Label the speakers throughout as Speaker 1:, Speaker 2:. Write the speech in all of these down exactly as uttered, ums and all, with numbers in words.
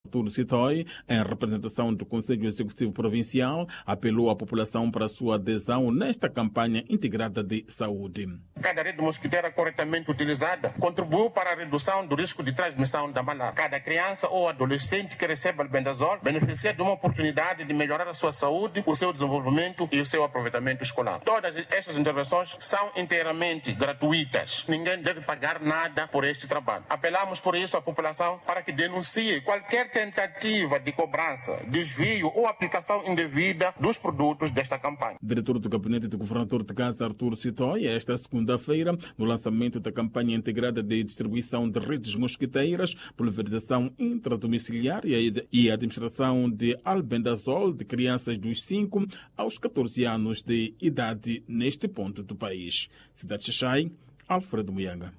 Speaker 1: Artur Sitoi, em representação do Conselho Executivo Provincial, apelou à população para a sua adesão nesta campanha integrada de saúde.
Speaker 2: Cada rede mosquiteira corretamente utilizada contribuiu para a redução do risco de transmissão da malária. Cada criança ou adolescente que recebe albendazol beneficia de uma oportunidade de melhorar a sua saúde, o seu desenvolvimento e o seu aproveitamento escolar. Todas estas intervenções são inteiramente gratuitas. Ninguém deve pagar nada por este trabalho. Apelamos por isso à população para que denuncie qualquer tentativa de cobrança, desvio ou aplicação indevida dos produtos desta campanha.
Speaker 1: Diretor do Gabinete do Governador de Gaza, Artur Sitoi, esta segunda-feira, no lançamento da campanha integrada de distribuição de redes mosquiteiras, pulverização intradomiciliar e administração de albendazol de crianças dos cinco aos catorze anos de idade neste ponto do país. Cidade de Xai, Alfredo Muyanga.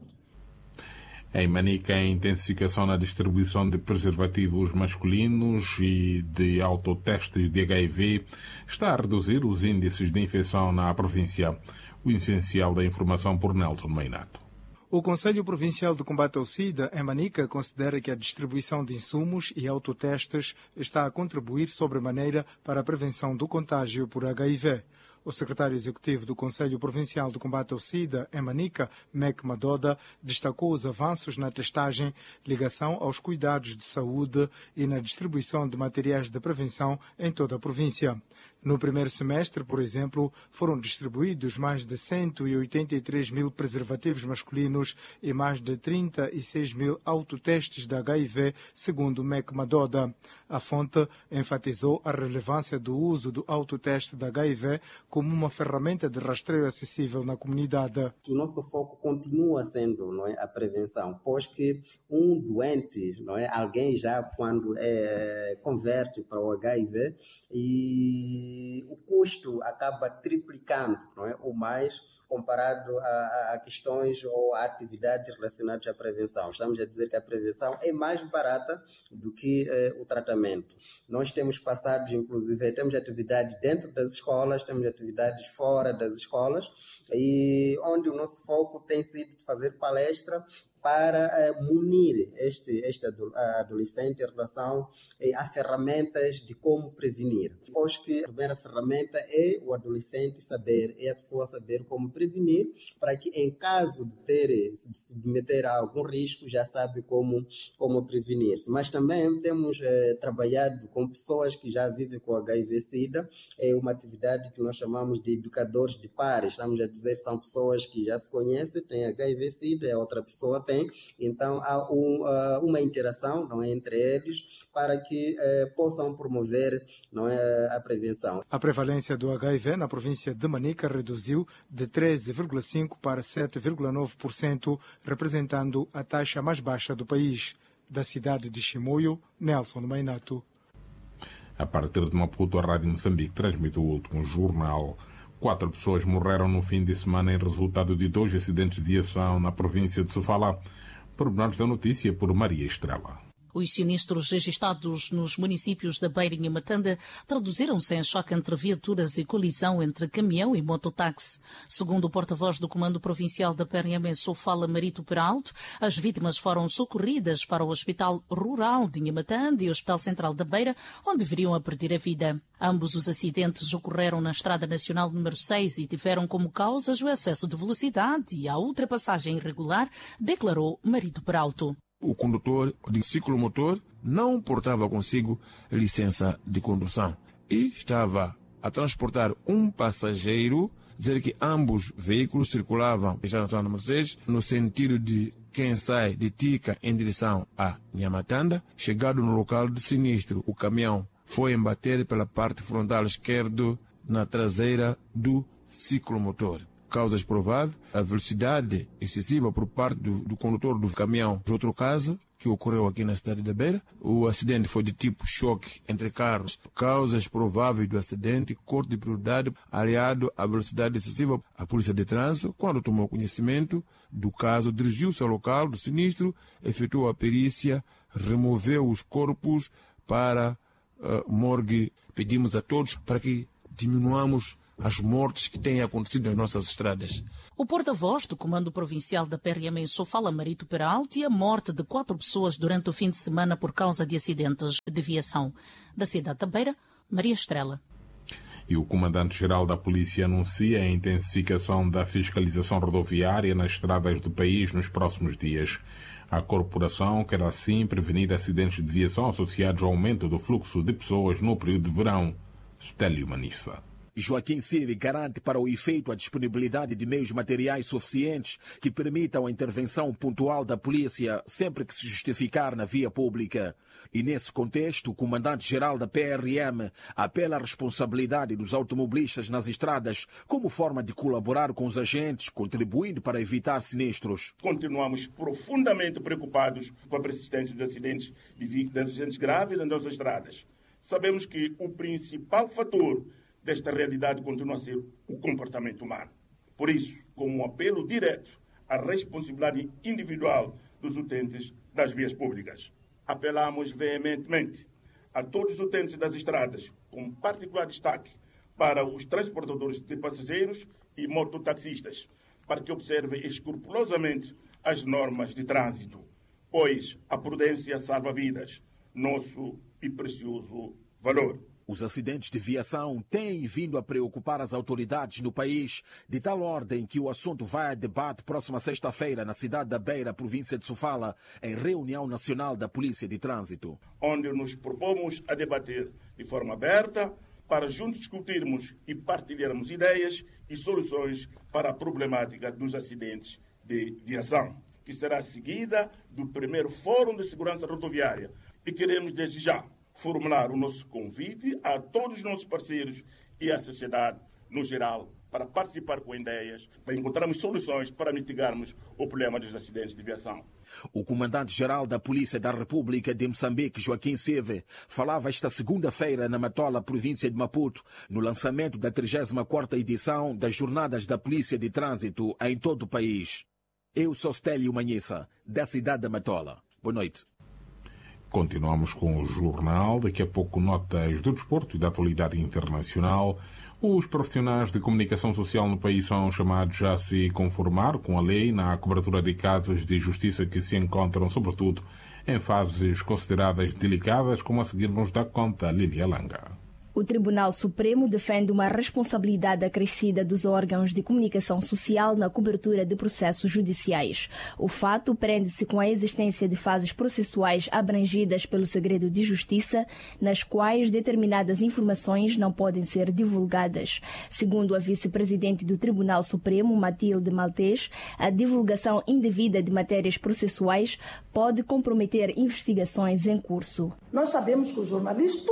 Speaker 3: Em Manica, a intensificação na distribuição de preservativos masculinos e de autotestes de H I V está a reduzir os índices de infecção na província. O essencial da informação por Nelson Meinato.
Speaker 4: O Conselho Provincial de Combate ao SIDA, em Manica, considera que a distribuição de insumos e autotestes está a contribuir sobremaneira para a prevenção do contágio por H I V. O secretário executivo do Conselho Provincial de Combate ao SIDA, em Manica, Mek Madoda, destacou os avanços na testagem, ligação aos cuidados de saúde e na distribuição de materiais de prevenção em toda a província. No primeiro semestre, por exemplo, foram distribuídos mais de cento e oitenta e três mil preservativos masculinos e mais de trinta e seis mil autotestes de H I V, segundo Mek Madoda. A fonte enfatizou a relevância do uso do autoteste de H I V como uma ferramenta de rastreio acessível na comunidade.
Speaker 5: O nosso foco continua sendo, não é, a prevenção, pois que um doente, não é, alguém já quando é, converte para o H I V e o custo acaba triplicando, não é, ou mais, comparado a, a questões ou a atividades relacionadas à prevenção. Estamos a dizer que a prevenção é mais barata do que eh, o tratamento. Nós temos passados, inclusive, temos atividades dentro das escolas, temos atividades fora das escolas, e onde o nosso foco tem sido fazer palestra para uh, munir este, este adolescente em relação eh, a ferramentas de como prevenir. Pois que a primeira ferramenta é o adolescente saber, é a pessoa saber como prevenir, para que em caso de ter, se submeter a algum risco, já sabe como, como prevenir-se. Mas também temos eh, trabalhado com pessoas que já vivem com H I V-Sida, é uma atividade que nós chamamos de educadores de pares. Estamos a dizer que são pessoas que já se conhecem, têm H I V-Sida, a outra pessoa tem. Então há um, uh, uma interação, não é, entre eles para que uh, possam promover, não é, a prevenção.
Speaker 4: A prevalência do H I V na província de Manica reduziu de treze vírgula cinco por cento para sete vírgula nove por cento, representando a taxa mais baixa do país. Da cidade de Chimoio, Nelson Meinato.
Speaker 3: A partir de Maputo, a Rádio Moçambique transmite o último jornal. Quatro pessoas morreram no fim de semana em resultado de dois acidentes de ação na província de Sofala. Pormenores da notícia por Maria Estrela.
Speaker 6: Os sinistros registados nos municípios da Beira e Matanda traduziram-se em choque entre viaturas e colisão entre caminhão e mototáxi. Segundo o porta-voz do Comando Provincial da P R M em Sofala, Marito Peralto, as vítimas foram socorridas para o Hospital Rural de Inhamatanda e o Hospital Central da Beira, onde viriam a perder a vida. Ambos os acidentes ocorreram na Estrada Nacional número seis e tiveram como causas o excesso de velocidade e a ultrapassagem irregular, declarou Marito Peralto.
Speaker 7: O condutor de ciclomotor não portava consigo licença de condução e estava a transportar um passageiro, dizer que ambos veículos circulavam já na seis, no sentido de quem sai de Tica em direção a Nhamatanda. Chegado no local de sinistro, o caminhão foi embater pela parte frontal esquerda na traseira do ciclomotor. Causas prováveis, a velocidade excessiva por parte do, do condutor do caminhão. Outro caso que ocorreu aqui na cidade da Beira, o acidente foi de tipo choque entre carros. Causas prováveis do acidente, corte de prioridade, aliado à velocidade excessiva. A Polícia de Trânsito, quando tomou conhecimento do caso, dirigiu-se ao local do sinistro, efetuou a perícia, removeu os corpos para uh, morgue. Pedimos a todos para que diminuamos as mortes que têm acontecido nas nossas estradas.
Speaker 6: O porta-voz do Comando Provincial da P R M só fala Marito Peralta e a morte de quatro pessoas durante o fim de semana por causa de acidentes de viação. Da cidade da Beira, Maria Estrela.
Speaker 3: E o comandante-geral da polícia anuncia a intensificação da fiscalização rodoviária nas estradas do país nos próximos dias. A corporação quer assim prevenir acidentes de viação associados ao aumento do fluxo de pessoas no período de verão. Stélio Manissa.
Speaker 8: Joaquim Silva garante para o efeito a disponibilidade de meios materiais suficientes que permitam a intervenção pontual da polícia sempre que se justificar na via pública. E nesse contexto, o comandante-geral da P R M apela à responsabilidade dos automobilistas nas estradas como forma de colaborar com os agentes, contribuindo para evitar sinistros.
Speaker 9: Continuamos profundamente preocupados com a persistência dos acidentes, de acidentes graves nas nossas estradas. Sabemos que o principal fator desta realidade continua a ser o comportamento humano. Por isso, como um apelo direto à responsabilidade individual dos utentes das vias públicas, apelamos veementemente a todos os utentes das estradas, com particular destaque para os transportadores de passageiros e mototaxistas, para que observem escrupulosamente as normas de trânsito, pois a prudência salva vidas, nosso e precioso valor.
Speaker 8: Os acidentes de viação têm vindo a preocupar as autoridades no país, de tal ordem que o assunto vai a debate próxima sexta-feira na cidade da Beira, província de Sofala, em reunião nacional da Polícia de Trânsito.
Speaker 9: Onde nos propomos a debater de forma aberta para juntos discutirmos e partilharmos ideias e soluções para a problemática dos acidentes de viação, que será seguida do primeiro Fórum de Segurança Rodoviária. E queremos desde já formular o nosso convite a todos os nossos parceiros e à sociedade no geral para participar com ideias, para encontrarmos soluções para mitigarmos o problema dos acidentes de viação.
Speaker 8: O comandante-geral da Polícia da República de Moçambique, Joaquim Silva, falava esta segunda-feira na Matola, província de Maputo, no lançamento da trigésima quarta edição das Jornadas da Polícia de Trânsito em todo o país. Eu sou Stélio Manissa, da cidade da Matola. Boa noite.
Speaker 3: Continuamos com o jornal. Daqui a pouco, notas do desporto e da atualidade internacional. Os profissionais de comunicação social no país são chamados a se conformar com a lei na cobertura de casos de justiça que se encontram, sobretudo, em fases consideradas delicadas, como a seguir nos dá conta Lília Langa.
Speaker 10: O Tribunal Supremo defende uma responsabilidade acrescida dos órgãos de comunicação social na cobertura de processos judiciais. O fato prende-se com a existência de fases processuais abrangidas pelo segredo de justiça, nas quais determinadas informações não podem ser divulgadas. Segundo a vice-presidente do Tribunal Supremo, Matilde Maltês, a divulgação indevida de matérias processuais pode comprometer investigações em curso.
Speaker 11: Nós sabemos que o jornalista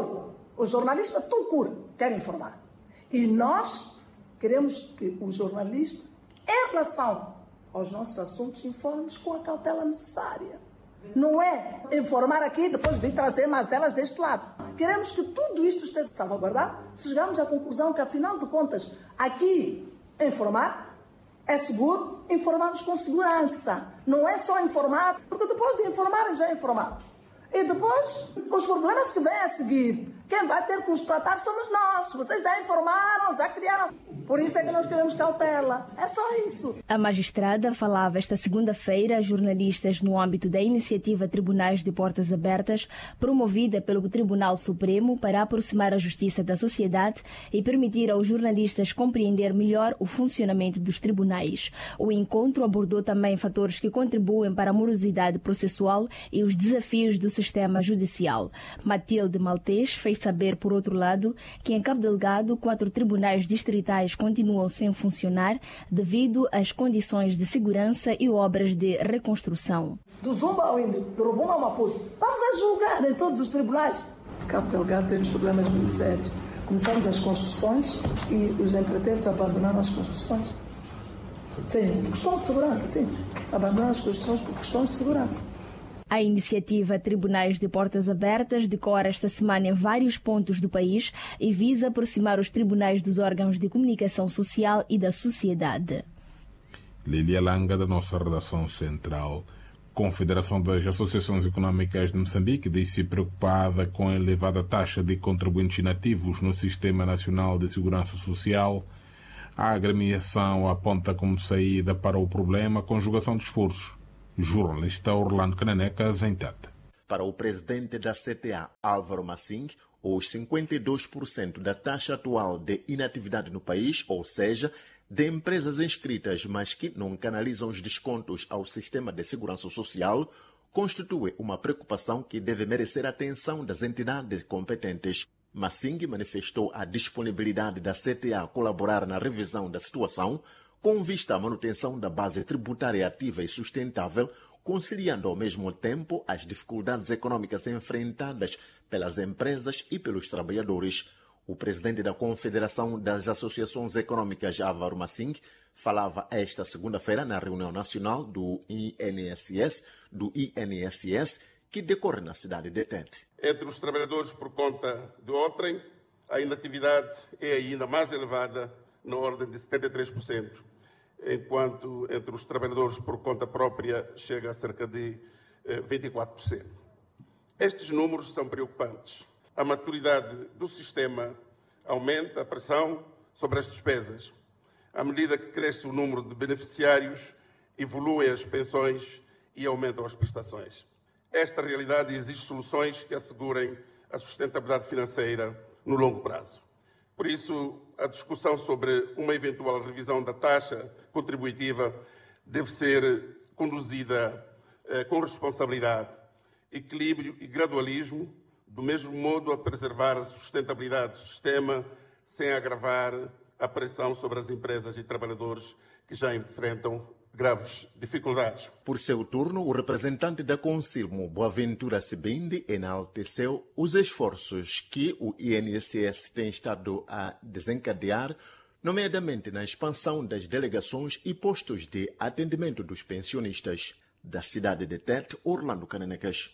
Speaker 11: Os jornalistas, tudo querem informar. E nós queremos que o jornalista, em relação aos nossos assuntos, informe com a cautela necessária. Não é informar aqui e depois vir trazer mazelas deste lado. Queremos que tudo isto esteja salvaguardado. Se chegarmos à conclusão que, afinal de contas, aqui informar é seguro, informarmos com segurança. Não é só informar, porque depois de informar já é informado. E depois, os problemas que vêm a seguir, quem vai ter que os tratar somos nós. Vocês já informaram, já criaram. Por isso é que nós queremos cautela. É só isso.
Speaker 10: A magistrada falava esta segunda-feira a jornalistas no âmbito da iniciativa Tribunais de Portas Abertas, promovida pelo Tribunal Supremo para aproximar a justiça da sociedade e permitir aos jornalistas compreender melhor o funcionamento dos tribunais. O encontro abordou também fatores que contribuem para a morosidade processual e os desafios do sistema judicial. Matilde Maltês fez saber, por outro lado, que em Cabo Delgado, quatro tribunais distritais continuam sem funcionar devido às condições de segurança e obras de reconstrução.
Speaker 11: Do Zumba ao Índio, do Rovuma ao Maputo, vamos a julgar em todos os tribunais. De Cabo Delgado temos problemas muito sérios. Começamos as construções e os empreiteiros abandonaram as construções. Sim, por questão de segurança, sim. Abandonaram as construções por questões de segurança.
Speaker 10: A iniciativa Tribunais de Portas Abertas decora esta semana em vários pontos do país e visa aproximar os tribunais dos órgãos de comunicação social e da sociedade.
Speaker 3: Lília Langa, da nossa redação central. Confederação das Associações Económicas de Moçambique disse preocupada com a elevada taxa de contribuintes inativos no Sistema Nacional de Segurança Social. A agremiação aponta como saída para o problema a conjugação de esforços. Jornalista Orlando Cananecas, em Tete.
Speaker 12: Para o presidente da C T A, Álvaro Massing, os cinquenta e dois por cento da taxa atual de inatividade no país, ou seja, de empresas inscritas, mas que não canalizam os descontos ao sistema de segurança social, constitui uma preocupação que deve merecer a atenção das entidades competentes. Massing manifestou a disponibilidade da C T A a colaborar na revisão da situação, com vista à manutenção da base tributária ativa e sustentável, conciliando ao mesmo tempo as dificuldades econômicas enfrentadas pelas empresas e pelos trabalhadores. O presidente da Confederação das Associações Econômicas, Álvaro Massing, falava esta segunda-feira na reunião nacional do I N S S, do I N S S, que decorre na cidade de Tete.
Speaker 9: Entre os trabalhadores por conta de outrem, a inatividade é ainda mais elevada, na ordem de setenta e três por cento, enquanto entre os trabalhadores por conta própria chega a cerca de vinte e quatro por cento. Estes números são preocupantes. A maturidade do sistema aumenta a pressão sobre as despesas. À medida que cresce o número de beneficiários, evoluem as pensões e aumentam as prestações. Esta realidade exige soluções que assegurem a sustentabilidade financeira no longo prazo. Por isso, a discussão sobre uma eventual revisão da taxa contributiva deve ser conduzida eh, com responsabilidade, equilíbrio e gradualismo, do mesmo modo a preservar a sustentabilidade do sistema sem agravar a pressão sobre as empresas e trabalhadores que já enfrentam graves dificuldades.
Speaker 12: Por seu turno, o representante da Consilmo, Boaventura Sebindi, enalteceu os esforços que o I N S S tem estado a desencadear, nomeadamente na expansão das delegações e postos de atendimento dos pensionistas. Da cidade de Tete, Orlando Cananecas.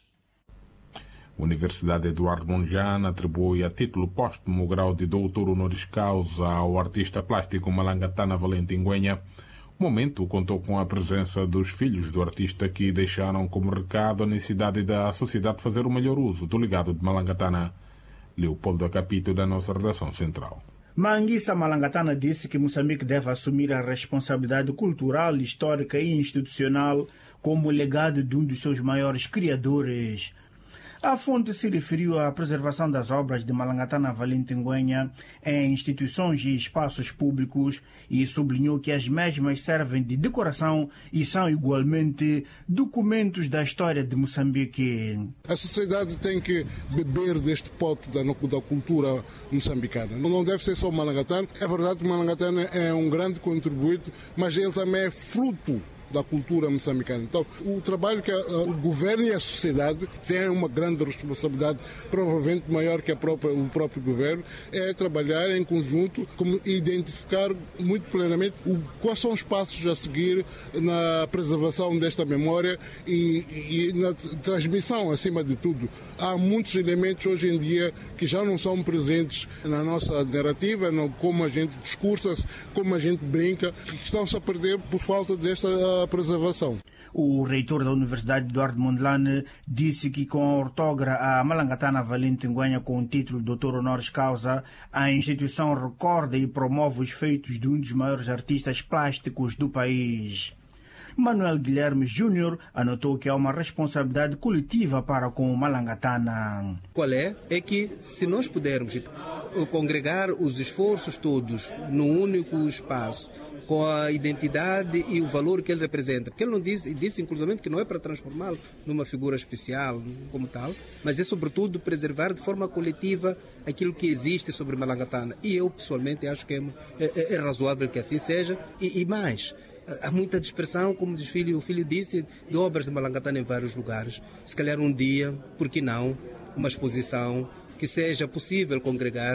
Speaker 3: Universidade Eduardo Mondlane atribui a título póstumo o grau de doutor honoris causa ao artista plástico Malangatana Valente Ngüenya. O momento contou com a presença dos filhos do artista, que deixaram como recado a necessidade da sociedade fazer o melhor uso do legado de Malangatana. Leopoldo Acapito, da nossa redação central.
Speaker 13: Manguissa Malangatana disse que Moçambique deve assumir a responsabilidade cultural, histórica e institucional como legado de um dos seus maiores criadores. A fonte se referiu à preservação das obras de Malangatana Valente Ngüenya em instituições e espaços públicos e sublinhou que as mesmas servem de decoração e são igualmente documentos da história de Moçambique.
Speaker 14: A sociedade tem que beber deste pote da, da cultura moçambicana. Não deve ser só Malangatana. É verdade que Malangatana é um grande contribuinte, mas ele também é fruto da cultura moçambicana. Então, o trabalho que a, a, o governo e a sociedade têm uma grande responsabilidade, provavelmente maior que a própria, o próprio governo, é trabalhar em conjunto, como identificar muito plenamente o, quais são os passos a seguir na preservação desta memória e, e na transmissão, acima de tudo. Há muitos elementos hoje em dia que já não são presentes na nossa narrativa, não, como a gente discursa, como a gente brinca, que estão-se a perder por falta desta preservação.
Speaker 13: O reitor da Universidade Eduardo Mondlane disse que com a ortogra a Malangatana Valente Ngüenya com o título de doutor honoris causa, a instituição recorda e promove os feitos de um dos maiores artistas plásticos do país. Manuel Guilherme Júnior anotou que há uma responsabilidade coletiva para com o Malangatana.
Speaker 15: Qual é? É que se nós pudermos congregar os esforços todos num único espaço, com a identidade e o valor que ele representa. Porque ele não disse, disse inclusive que não é para transformá-lo numa figura especial como tal, mas é sobretudo preservar de forma coletiva aquilo que existe sobre Malangatana. E eu pessoalmente acho que é, é, é razoável que assim seja. E, e mais, há muita dispersão, como o filho, o filho disse, de obras de Malangatana em vários lugares. Se calhar um dia, por que não, uma exposição que seja possível congregar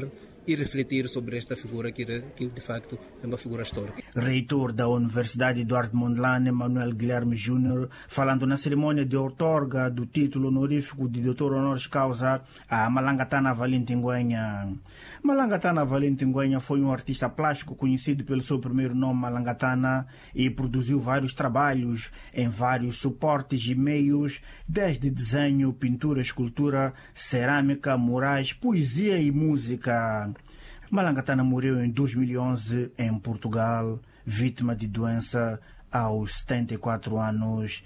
Speaker 15: e refletir sobre esta figura que, que de facto é uma figura histórica.
Speaker 13: Reitor da Universidade Eduardo Mondlane, Manuel Guilherme Júnior, falando na cerimônia de outorga do título honorífico de doutor honoris causa a Malangatana Valentinguenha. Malangatana Valentinguenha foi um artista plástico conhecido pelo seu primeiro nome Malangatana e produziu vários trabalhos em vários suportes e meios, desde desenho, pintura, escultura, cerâmica, murais, poesia e música. Malangatana morreu em dois mil e onze em Portugal, vítima de doença aos setenta e quatro anos.